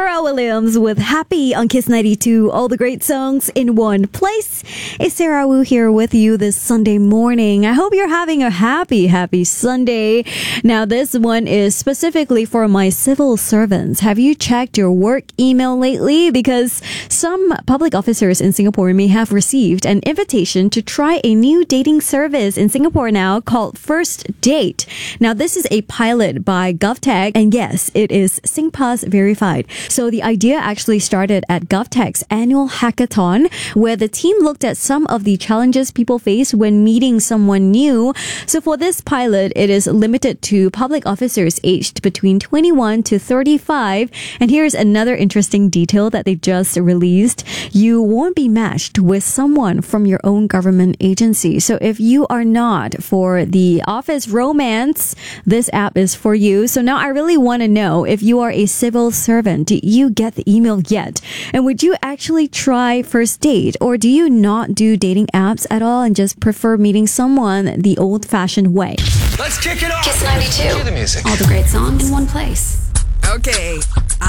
Pharrell Williams with Happy on Kiss 92. All the great songs in one place. It's Sarah Wu here with you this Sunday morning. I hope you're having a happy Sunday. Now, this one is specifically for my civil servants. Have you checked your work email lately? Because some public officers in Singapore may have received an invitation to try a new dating service in Singapore now called First Date. Now, this is a pilot by GovTech, and yes, it is SingPass verified. So the idea actually started at GovTech's annual hackathon, where the team looked at some of the challenges people face when meeting someone new. So for this pilot, it is limited to public officers aged between 21 to 35. And here's another interesting detail that they just released. You won't be matched with someone from your own government agency. So if you are not for the office romance, this app is for you. So now I really want to know, if you are a civil servant, did you get the email yet? And would you actually try First Date? Or do you not do dating apps at all and just prefer meeting someone the old-fashioned way? Let's kick it off. Kiss 92. Cue the music. All the great songs in one place. Okay,